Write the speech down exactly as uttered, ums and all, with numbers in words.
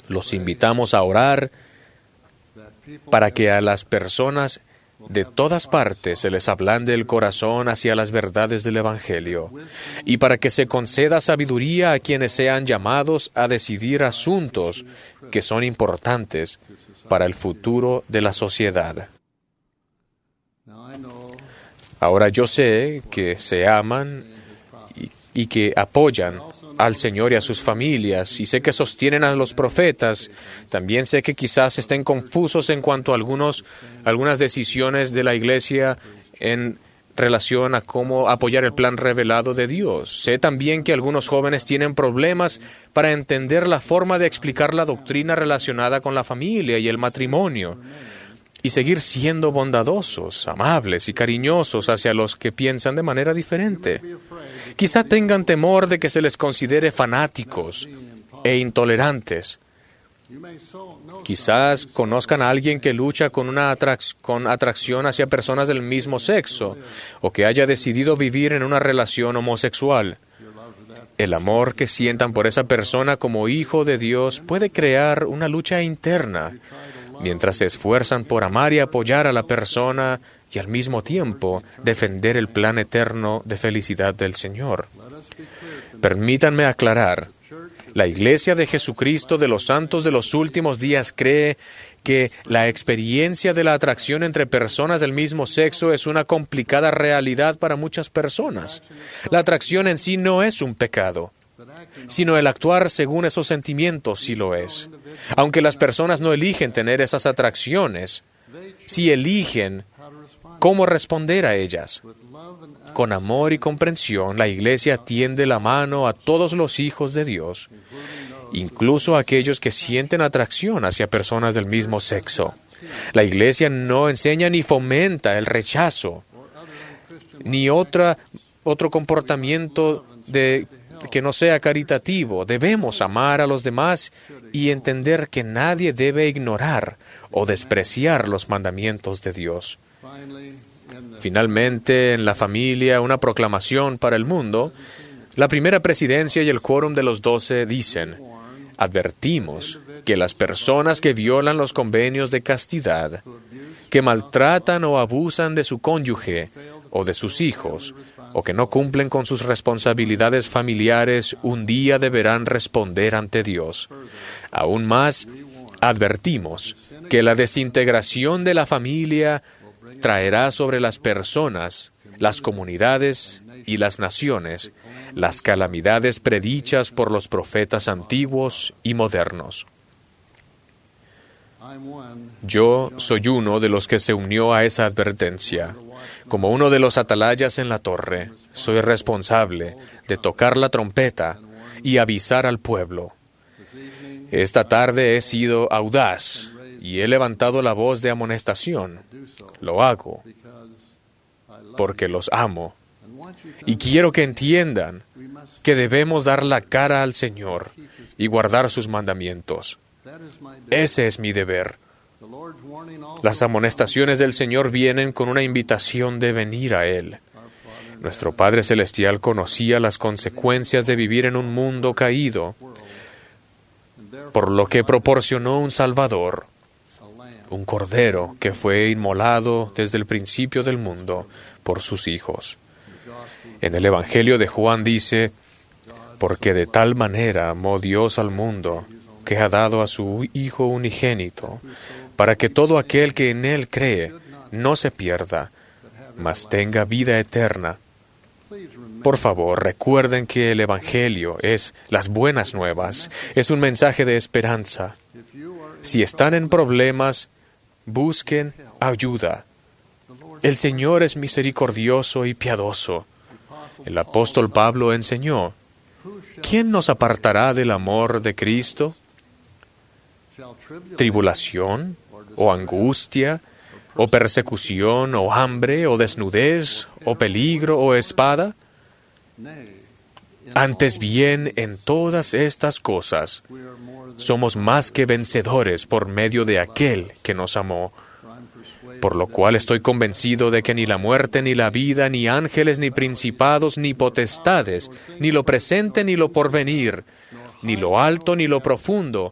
Los invitamos a orar para que a las personas de todas partes se les ablande el corazón hacia las verdades del Evangelio, y para que se conceda sabiduría a quienes sean llamados a decidir asuntos que son importantes para el futuro de la sociedad. Ahora yo sé que se aman y, y que apoyan al Señor y a sus familias, y sé que sostienen a los profetas. También sé que quizás estén confusos en cuanto a algunos, algunas decisiones de la Iglesia en relación a cómo apoyar el plan revelado de Dios. Sé también que algunos jóvenes tienen problemas para entender la forma de explicar la doctrina relacionada con la familia y el matrimonio, y seguir siendo bondadosos, amables y cariñosos hacia los que piensan de manera diferente. Quizá tengan temor de que se les considere fanáticos e intolerantes. Quizás conozcan a alguien que lucha con una atrac- con atracción hacia personas del mismo sexo, o que haya decidido vivir en una relación homosexual. El amor que sientan por esa persona como hijo de Dios puede crear una lucha interna, mientras se esfuerzan por amar y apoyar a la persona y al mismo tiempo defender el plan eterno de felicidad del Señor. Permítanme aclarar. La Iglesia de Jesucristo de los Santos de los Últimos Días cree que la experiencia de la atracción entre personas del mismo sexo es una complicada realidad para muchas personas. La atracción en sí no es un pecado, sino el actuar según esos sentimientos sí lo es. Aunque las personas no eligen tener esas atracciones, sí eligen cómo responder a ellas. Con amor y comprensión, la Iglesia tiende la mano a todos los hijos de Dios, incluso a aquellos que sienten atracción hacia personas del mismo sexo. La Iglesia no enseña ni fomenta el rechazo, ni otra, otro comportamiento de que no sea caritativo. Debemos amar a los demás y entender que nadie debe ignorar o despreciar los mandamientos de Dios. Finalmente, en la familia, una proclamación para el mundo. La primera presidencia y el quórum de los doce dicen: advertimos que las personas que violan los convenios de castidad, que maltratan o abusan de su cónyuge o de sus hijos, o que no cumplen con sus responsabilidades familiares, un día deberán responder ante Dios. Aún más, advertimos que la desintegración de la familia traerá sobre las personas, las comunidades y las naciones las calamidades predichas por los profetas antiguos y modernos. Yo soy uno de los que se unió a esa advertencia. Como uno de los atalayas en la torre, soy responsable de tocar la trompeta y avisar al pueblo. Esta tarde he sido audaz y he levantado la voz de amonestación. Lo hago porque los amo y quiero que entiendan que debemos dar la cara al Señor y guardar sus mandamientos. Ese es mi deber. Las amonestaciones del Señor vienen con una invitación de venir a Él. Nuestro Padre Celestial conocía las consecuencias de vivir en un mundo caído, por lo que proporcionó un Salvador, un Cordero que fue inmolado desde el principio del mundo por sus hijos. En el Evangelio de Juan dice: porque de tal manera amó Dios al mundo, que ha dado a su Hijo unigénito, para que todo aquel que en Él cree no se pierda, mas tenga vida eterna. Por favor, recuerden que el Evangelio es las buenas nuevas, es un mensaje de esperanza. Si están en problemas, busquen ayuda. El Señor es misericordioso y piadoso. El apóstol Pablo enseñó: ¿quién nos apartará del amor de Cristo? ¿Tribulación, o angustia, o persecución, o hambre, o desnudez, o peligro, o espada? Antes bien, en todas estas cosas, somos más que vencedores por medio de aquel que nos amó. Por lo cual estoy convencido de que ni la muerte, ni la vida, ni ángeles, ni principados, ni potestades, ni lo presente, ni lo porvenir, ni lo alto, ni lo profundo,